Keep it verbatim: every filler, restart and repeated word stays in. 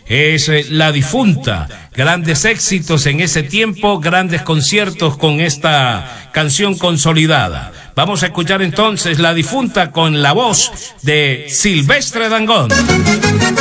es eh, La Difunta. Grandes éxitos en ese tiempo, grandes conciertos con esta canción consolidada. Vamos a escuchar entonces La Difunta con la voz de Silvestre Dangond.